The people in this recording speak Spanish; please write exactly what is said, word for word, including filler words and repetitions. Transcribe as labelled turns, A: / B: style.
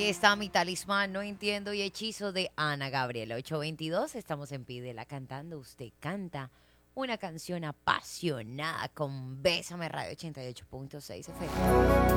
A: Ahí está mi talismán, no entiendo y hechizo de Ana Gabriela. ocho veintidós, estamos en Pídela cantando. Usted canta una canción apasionada con Bésame Radio ochenta y ocho punto seis F M.